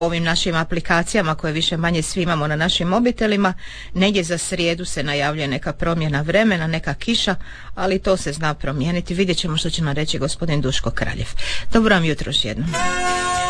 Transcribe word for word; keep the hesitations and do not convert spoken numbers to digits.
ovim našim aplikacijama koje više manje svi imamo na našim mobitelima. Negdje za srijedu se najavljuje neka promjena vremena, neka kiša, ali to se zna promijeniti. Vidjet ćemo što će nam reći gospodin Duško Kraljev. Dobro vam jutro još jednom.